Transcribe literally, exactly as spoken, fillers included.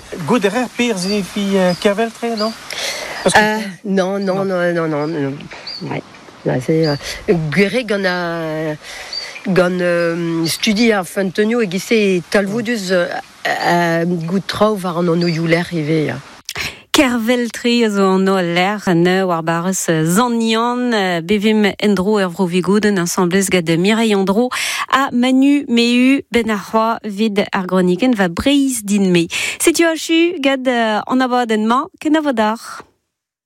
Gouderer per zifi kerveltre, non? Euh, non, non, non, non, non, non. Ouais. Là, c'est euh, Guéret gant a gant euh, studi ar Fantonio e gise talvoudus euh, gout trao var an ono youler ive. Kerveltri zo an o l'air ne war barres Zannian bevim endro er vrovigouden ensembles gade Mireille Andro a Manu Meu ben arroa vid ar groniken va breiz din me. Setu achu gade an avadenma ken avodar.